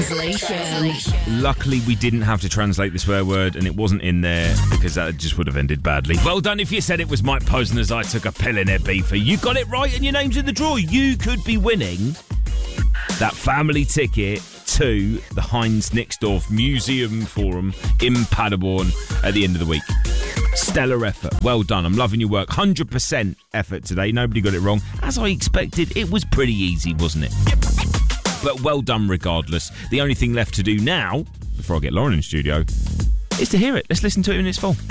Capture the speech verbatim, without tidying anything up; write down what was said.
Translation. Luckily, we didn't have to translate the swear word, and it wasn't in there because that just would have ended badly. Well done if you said it was Mike Posner's I Took a Pill in Ibiza. You got it right, and your name's in the draw. You could be winning that family ticket to the Heinz Nixdorf Museum Forum in Paderborn at the end of the week. Stellar effort. Well done. I'm loving your work. one hundred percent effort today. Nobody got it wrong. As I expected, it was pretty easy, wasn't it? But well done regardless. The only thing left to do now, before I get Lauren in studio, is to hear it. Let's listen to it in its full.